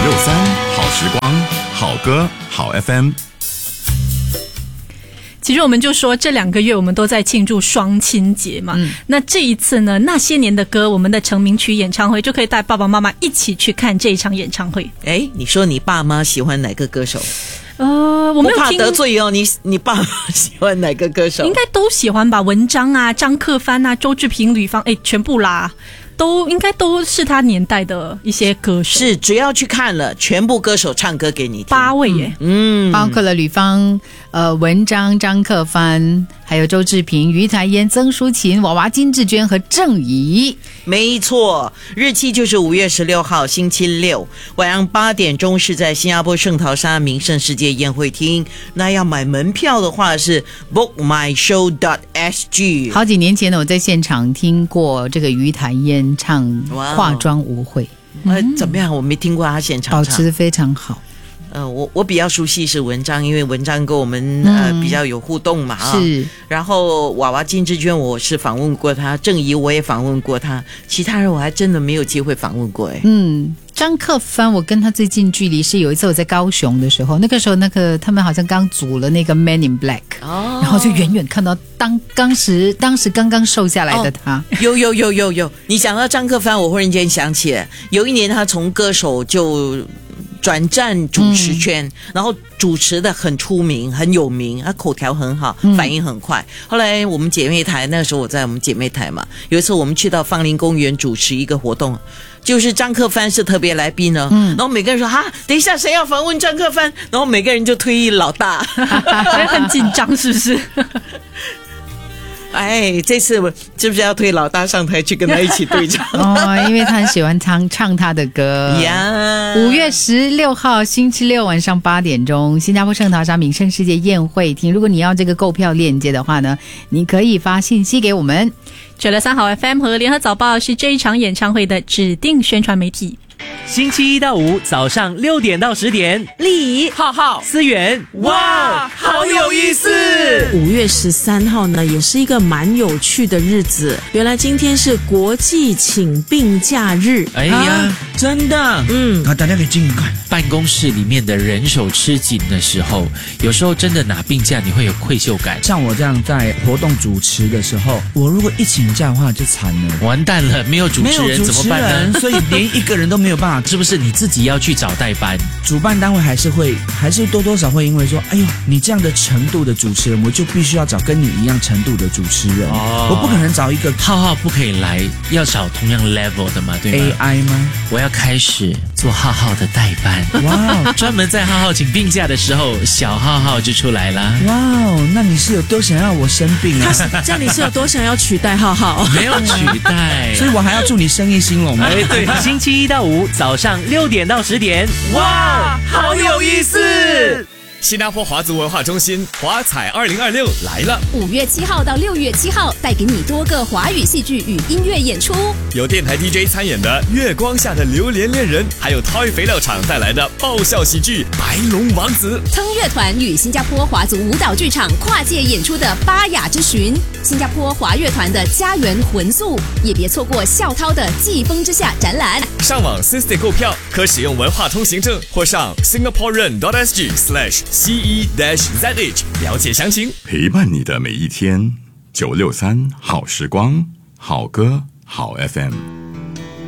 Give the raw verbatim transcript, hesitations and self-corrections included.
六三好时光，好歌好 F M。 其实我们就说这两个月我们都在庆祝双亲节嘛、嗯、那这一次呢，那些年的歌我们的成名曲演唱会就可以带爸爸妈妈一起去看这一场演唱会。 诶，你说你爸妈喜欢哪个歌手？ 呃，我没有听， 不怕得罪哦，你你爸妈喜欢哪个歌手？ 应该都喜欢吧，文章啊、张克帆啊、周志平、吕方，诶，全部啦，都应该都是他年代的一些歌手。 是，只要去看了，全部歌手唱歌给你听。 八位耶， 嗯，包括了吕方、呃文章、张克帆，还有周志平、于台烟、曾淑琴、娃娃金志娟和郑怡。 没错，日期就是五月十六号星期六晚上八点钟，是在新加坡圣淘沙名胜世界宴会厅。那要买门票的话是 book my show dot s g。 好几年前呢，我在现场听过这个于台烟唱化妆舞会、 wow 呃、怎么样？我没听过他现场唱， 保持得非常好。 呃，我我比较熟悉是文章，因为文章跟我们、嗯、呃比较有互动嘛， 是。 然后娃娃金志娟我是访问过他，郑怡我也访问过他，其他人我还真的没有机会访问过哎。 嗯，张克帆我跟他最近距离是有一次我在高雄的时候，那个时候那个他们好像刚组了那个 Man in Black，、哦、然后就远远看到当当时当时刚刚瘦下来的他。 哦、有有有有有，你想到张克帆，我忽然间想起来，有一年他从歌手就转战主持圈、嗯、然后主持的很出名很有名，他口条很好、嗯、反应很快。后来我们姐妹台，那时候我在我们姐妹台嘛，有一次我们去到芳林公园主持一个活动，就是张克帆是特别来宾呢、嗯、然后每个人说哈，等一下谁要访问张克帆，然后每个人就推老大很紧张是不是？ 哎，这次是不是要推老大上台去跟他一起对唱？ 哦，因为他很喜欢唱唱他的歌呀。 五月十六号星期六晚上八点钟，新加坡圣淘沙名胜世界宴会厅。如果你要这个购票链接的话呢，你可以发信息给我们。 九六三好 F M 和联合早报是这一场演唱会的指定宣传媒体。 星期一到五早上六点到十点， 丽浩浩、思源， 哇，好有意思！五月十三号呢，也是一个蛮有趣的日子。原来今天是国际请病假日。 哎呀，啊、 真的， 嗯， 啊，大家可以进去看。 办公室里面的人手吃紧的时候，有时候真的拿病假，你会有愧疚感。 像我这样在活动主持的时候，我如果一请假的话就惨了， 完蛋了，没有主持人怎么办呢？ 所以连一个人都没有办法。 是不是你自己要去找代班？ 主办单位还是会，还是多多少会因为说，哎呦，你这样的程度的主持人，我就必须要找跟你一样程度的主持人。哦，我不可能找一个浩浩不可以来，要找同样 level 的嘛，对吗 ？A I 吗？ 我要开始做浩浩的代班。哇，专门在浩浩请病假的时候，小浩浩就出来了。 哇哦，那你是有多想要我生病啊？ 这样你是有多想要取代浩浩？ 没有取代， 所以我还要祝你生意兴隆。 哎，对，星期一到五早上六点到十点， 哇，好有意思！ 新加坡华族文化中心华彩二零二六来了， 五月七号到六月七号，带给你多个华语戏剧与音乐演出， 有电台 D J 参演的《月光下的榴莲恋人》，还有 Toy 肥料厂带来的爆笑喜剧《白龙王子》。 腾乐团与新加坡华族舞蹈剧场跨界演出的《巴雅之寻》，新加坡华乐团的《家园魂宿》，也别错过校涛的《季风之下》展览。 上网 System 购票，可使用文化通行证或上 singaporean dot s g slash C E Z H 了解详情。 陪伴你的每一天，九六三好时光，好歌好 F M。